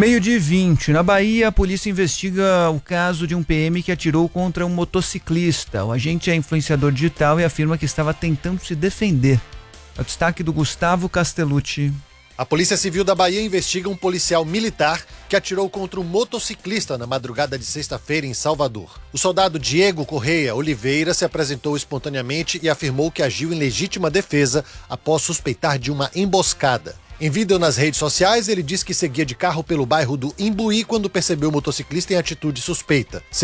Meio-dia e 20, na Bahia, a polícia investiga o caso de um PM que atirou contra um motociclista. O agente é influenciador digital e afirma que estava tentando se defender. É o destaque do Gustavo Castellucci. A Polícia Civil da Bahia investiga um policial militar que atirou contra um motociclista na madrugada de sexta-feira em Salvador. O soldado Diego Correia Oliveira se apresentou espontaneamente e afirmou que agiu em legítima defesa após suspeitar de uma emboscada. Em vídeo nas redes sociais, ele diz que seguia de carro pelo bairro do Imbuí quando percebeu o motociclista em atitude suspeita.